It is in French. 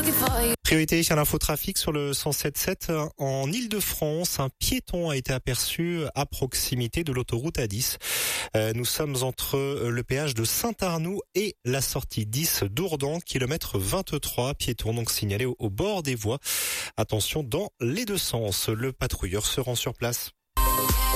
Priorité à l'infotrafic sur le 107.7 en Île-de-France. Un piéton a été aperçu à proximité de l'autoroute A10. Nous sommes entre le péage de Saint-Arnoux et la sortie 10 d'Ourdan, kilomètre 23. Piéton donc signalé au bord des voies. Attention dans les deux sens. Le patrouilleur se rend sur place.